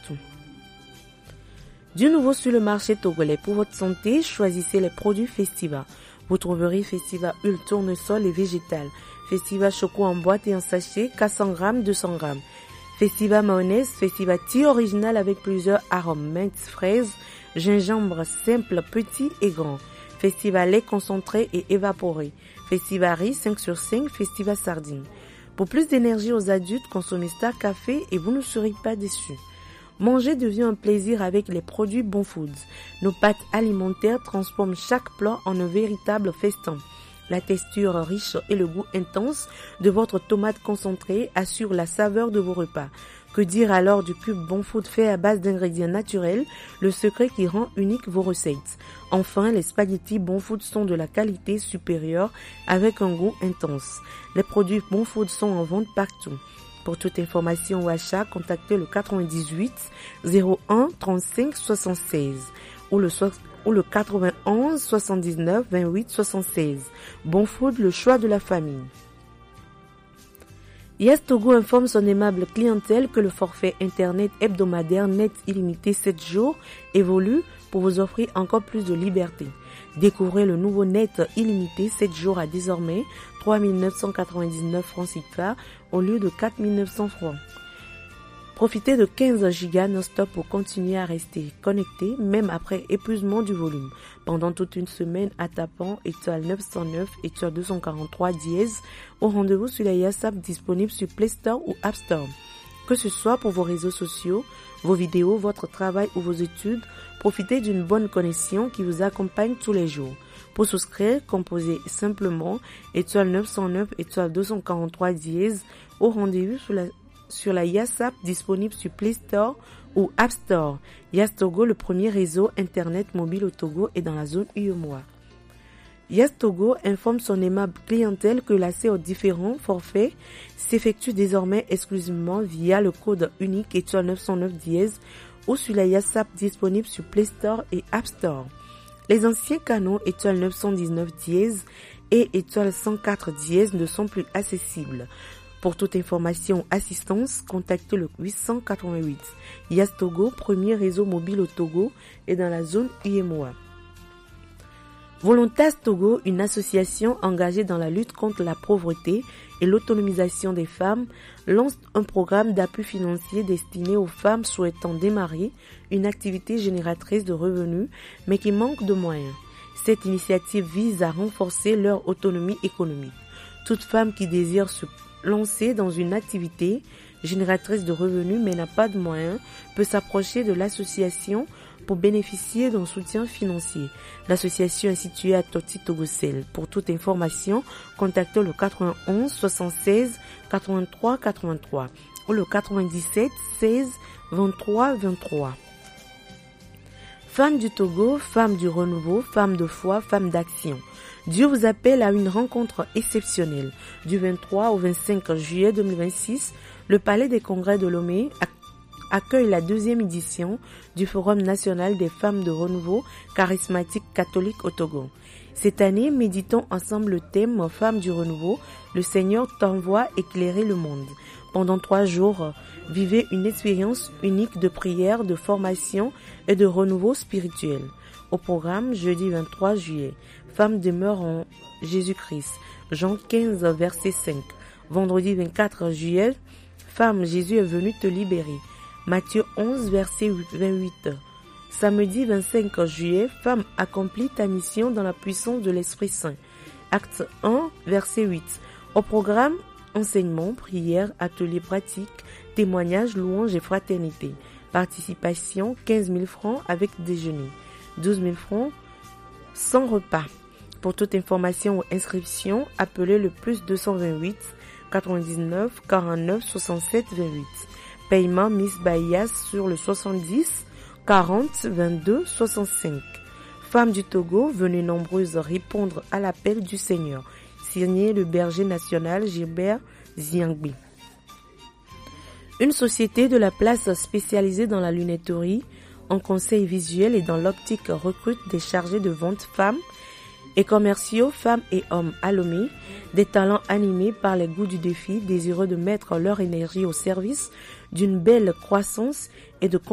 partout. Du nouveau sur le marché togolais. Pour votre santé, choisissez les produits Festiva. Vous trouverez Festiva Huile Tournesol et végétal, Festiva Choco en boîte et en sachet, 400 g, 200 g. Festiva mayonnaise, Festiva thé original avec plusieurs arômes, menthe, fraise, gingembre simple, petit et grand. Festiva lait concentré et évaporé. Festiva riz 5 sur 5, Festiva sardine. Pour plus d'énergie aux adultes, consommez Star Café et vous ne serez pas déçus. Manger devient un plaisir avec les produits Bon Foods. Nos pâtes alimentaires transforment chaque plat en un véritable festin. La texture riche et le goût intense de votre tomate concentrée assurent la saveur de vos repas. Que dire alors du cube Bon Food fait à base d'ingrédients naturels, le secret qui rend unique vos recettes. Enfin, les spaghettis Bon Food sont de la qualité supérieure avec un goût intense. Les produits Bon Food sont en vente partout. Pour toute information ou achat, contactez le 98 01 35 76 ou le 91 79 28 76. Bon Food, le choix de la famille. Yes Togo informe son aimable clientèle que le forfait internet hebdomadaire net illimité 7 jours évolue pour vous offrir encore plus de liberté. Découvrez le nouveau net illimité 7 jours à désormais 3 999 francs CFA au lieu de 4 900 francs. Profitez de 15 gigas non-stop pour continuer à rester connecté, même après épuisement du volume, pendant toute une semaine à tapant étoile 909, étoile 243 dièse au rendez-vous sur la YASAP disponible sur Play Store ou App Store. Que ce soit pour vos réseaux sociaux, vos vidéos, votre travail ou vos études, profitez d'une bonne connexion qui vous accompagne tous les jours. Pour souscrire, composez simplement étoile 909, étoile 243 dièse au rendez-vous sur la YASAP disponible sur Play Store ou App Store. Yas Togo, le premier réseau internet mobile au Togo et dans la zone UEMOA. Yas Togo informe son aimable clientèle que l'accès aux différents forfaits s'effectue désormais exclusivement via le code unique étoile 909 dièse ou sur la YASAP disponible sur Play Store et App Store. Les anciens canaux étoile 919 dièse et étoile 104 dièse ne sont plus accessibles. Pour toute information ou assistance, contactez le 888. Yas Togo, premier réseau mobile au Togo et dans la zone UEMOA. Volontas Togo, une association engagée dans la lutte contre la pauvreté et l'autonomisation des femmes, lance un programme d'appui financier destiné aux femmes souhaitant démarrer une activité génératrice de revenus mais qui manquent de moyens. Cette initiative vise à renforcer leur autonomie économique. Toute femme qui désire se lancer dans une activité génératrice de revenus mais n'a pas de moyens peut s'approcher de l'association pour bénéficier d'un soutien financier. L'association est située à Toti Togocel. Pour toute information, contactez le 91 76 83 83 ou le 97 16 23 23. Femmes du Togo, femmes du renouveau, femmes de foi, femmes d'action. Dieu vous appelle à une rencontre exceptionnelle. Du 23 au 25 juillet 2026, le Palais des Congrès de Lomé accueille la deuxième édition du Forum national des femmes de renouveau charismatique catholique au Togo. Cette année, méditons ensemble le thème Femmes du renouveau, le Seigneur t'envoie éclairer le monde. Pendant 3 jours, vivez une expérience unique de prière, de formation et de renouveau spirituel. Au programme, jeudi 23 juillet, Femmes demeurent en Jésus-Christ, Jean 15, verset 5. Vendredi 24 juillet, Femme, Jésus est venu te libérer, Matthieu 11, verset 28. Samedi 25 juillet, Femme, accomplis ta mission dans la puissance de l'Esprit Saint, Acte 1, verset 8. Au programme, enseignement, prière, atelier pratique, témoignages, louanges et fraternité. Participation, 15 000 francs avec déjeuner, 12 000 francs sans repas. Pour toute information ou inscription, appelez le plus 228 99 49 67 28. Paiement Miss Bayas sur le 70 40 22 65. Femmes du Togo, venez nombreuses répondre à l'appel du Seigneur. Signé le berger national Gilbert Ziangbi. Une société de la place spécialisée dans la lunetterie, en conseil visuel et dans l'optique recrute des chargés de vente femmes et commerciaux, femmes et hommes à Lomé, des talents animés par les goûts du défi, désireux de mettre leur énergie au service d'une belle croissance et de